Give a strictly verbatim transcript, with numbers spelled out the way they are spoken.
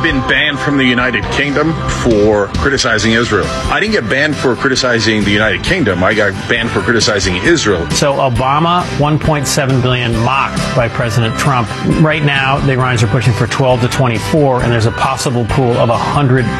I've been banned from the United Kingdom for criticizing Israel. I didn't get banned for criticizing the United Kingdom. I got banned for criticizing Israel. So Obama, one point seven billion dollars mocked by President Trump. Right now, the Iranians are pushing for twelve to twenty-four, and there's a possible pool of one hundred